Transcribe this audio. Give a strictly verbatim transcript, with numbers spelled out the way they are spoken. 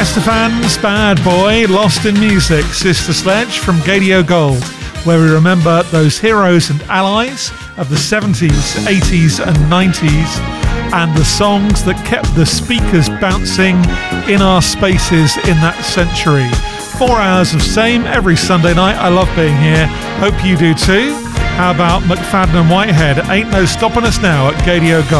Estefan's Bad Boy, Lost in Music, Sister Sledge from Gadio Gold, where we remember those heroes and allies of the seventies, eighties and nineties, and the songs that kept the speakers bouncing in our spaces in that century. Four hours of same every Sunday night. I love being here. Hope you do too. How about McFadden and Whitehead? Ain't no stopping us now at Gadio Gold.